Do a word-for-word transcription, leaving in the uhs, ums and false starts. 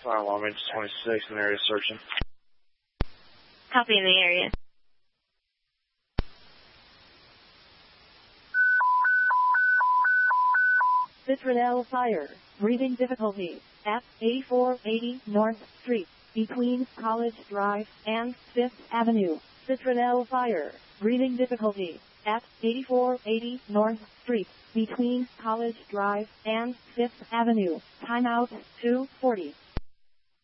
Fire alarm engine twenty-six in the area searching. Copy in the area. Citronelle Fire. Breathing difficulty at eighty-four eighty North Street, between College Drive and fifth Avenue. Citronelle Fire. Breathing difficulty at eighty-four eighty North Street, between College Drive and fifth Avenue. Timeout two forty.